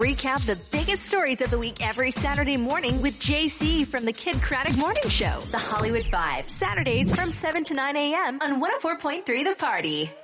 recap the biggest stories of the week every Saturday morning with JC from the Kid Craddock Morning Show. The Hollywood Vibe. Saturdays from 7 to 9 a.m. on 104.3 The Party.